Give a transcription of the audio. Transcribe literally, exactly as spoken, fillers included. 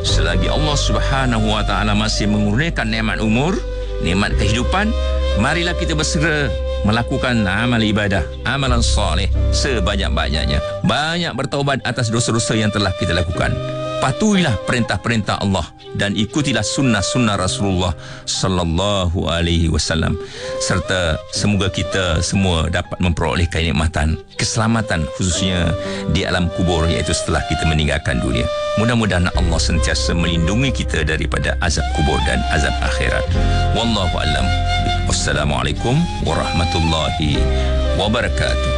selagi Allah Subhanahu wa taala masih mengurniakan nikmat umur, nikmat kehidupan, marilah kita bersegera melakukan amal ibadah, amalan soleh sebanyak-banyaknya. Banyak bertaubat atas dosa-dosa yang telah kita lakukan. Patuhilah perintah-perintah Allah dan ikutilah sunnah-sunnah Rasulullah sallallahu alaihi wasallam, serta semoga kita semua dapat memperoleh kenikmatan, keselamatan khususnya di alam kubur, iaitu setelah kita meninggalkan dunia. Mudah-mudahan Allah sentiasa melindungi kita daripada azab kubur dan azab akhirat. Wallahu a'lam. Wassalamualaikum warahmatullahi wabarakatuh.